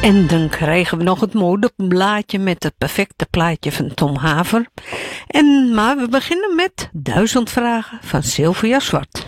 En dan krijgen we nog het modeblaadje met het perfecte plaatje van Tom Haver. Maar we beginnen met 1000 vragen van Sylvia Zwart.